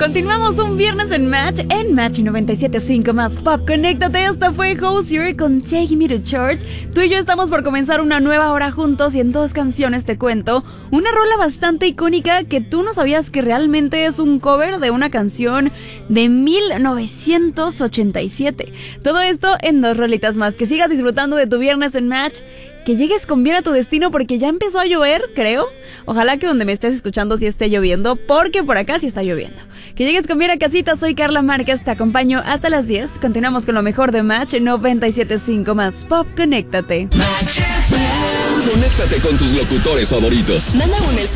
Continuamos un viernes en Match 97.5 más Pop. Conéctate, esta fue Hozier con Take Me to Church. Tú y yo estamos por comenzar una nueva hora juntos y en 2 canciones te cuento una rola bastante icónica que tú no sabías que realmente es un cover de una canción de 1987. Todo esto en 2 rolitas más. Que sigas disfrutando de tu viernes en Match. Que llegues con bien a tu destino porque ya empezó a llover, creo. Ojalá que donde me estés escuchando sí esté lloviendo, porque por acá sí está lloviendo. Que llegues con bien a casita, soy Carla Márquez, te acompaño hasta las 10. Continuamos con lo mejor de Match 97.5 más Pop. Conéctate. Conéctate con tus locutores favoritos. Manda un mensaje